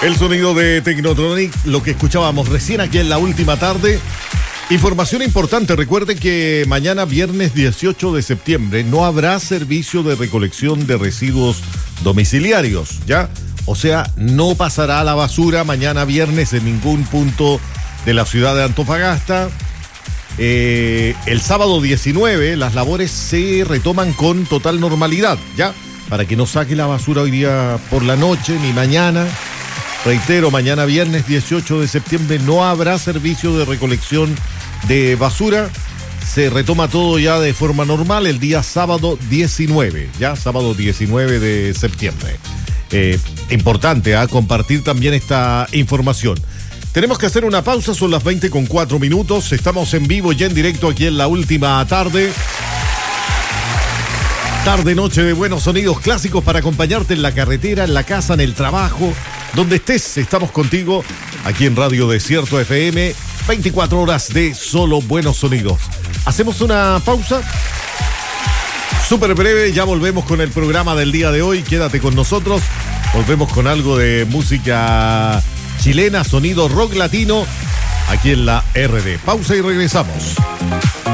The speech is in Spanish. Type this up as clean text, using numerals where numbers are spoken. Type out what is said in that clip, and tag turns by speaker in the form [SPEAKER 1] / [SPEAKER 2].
[SPEAKER 1] El sonido de Technotronic, lo que escuchábamos recién aquí en la última tarde. Información importante, recuerden que mañana viernes 18 de septiembre no habrá servicio de recolección de residuos domiciliarios, ¿ya? O sea, no pasará la basura mañana viernes en ningún punto de la ciudad de Antofagasta. El sábado 19 las labores se retoman con total normalidad, ¿ya? Para que no saque la basura hoy día por la noche ni mañana. Reitero, mañana viernes 18 de septiembre no habrá servicio de recolección de basura. Se retoma todo ya de forma normal el día sábado 19, ya sábado 19 de septiembre. Importante compartir también esta información. Tenemos que hacer una pausa, son las 20:04. Estamos en vivo y en directo aquí en la última tarde. Tarde-noche de buenos sonidos clásicos para acompañarte en la carretera, en la casa, en el trabajo, donde estés. Estamos contigo aquí en Radio Desierto FM, 24 horas de solo buenos sonidos. Hacemos una pausa súper breve, ya volvemos con el programa del día de hoy. Quédate con nosotros, volvemos con algo de música chilena, sonido rock latino, aquí en la RD. Pausa y regresamos.